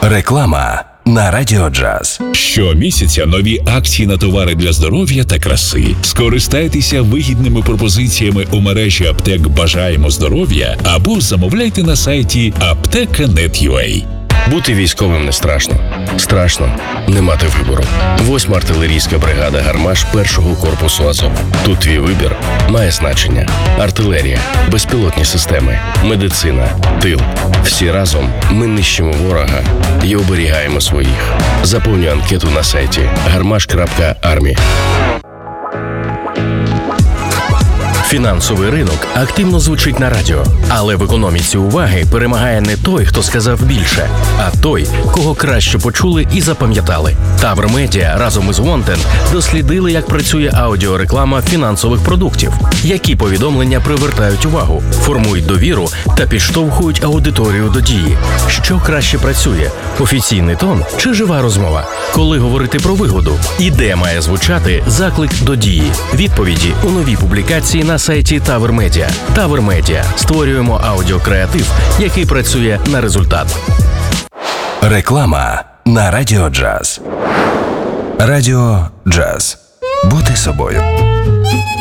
Реклама на Радіо Джаз. Щомісяця нові акції на товари для здоров'я та краси. Скористайтеся вигідними пропозиціями у мережі аптек «Бажаємо здоров'я» або замовляйте на сайті apteka.net.ua. Бути військовим не страшно. Страшно не мати вибору. 8-ма артилерійська бригада «Гармаш» 1-го корпусу Азов. Тут твій вибір має значення. Артилерія, безпілотні системи, медицина, тил. Всі разом ми нищимо ворога і оберігаємо своїх. Заповнюй анкету на сайті garmash.army. Фінансовий ринок активно звучить на радіо, але в економіці уваги перемагає не той, хто сказав більше, а той, кого краще почули і запам'ятали. Тавр Медіа разом із Wanted дослідили, як працює аудіореклама фінансових продуктів, які повідомлення привертають увагу, формують довіру та підштовхують аудиторію до дії. Що краще працює – офіційний тон чи жива розмова? Коли говорити про вигоду? І де має звучати заклик до дії? Відповіді у новій публікації на сайті Тавр Медіа. Тавр Медіа. Створюємо аудіокреатив, який працює на результат. Реклама на Радіо Джаз. Радіо Джаз. Бути собою.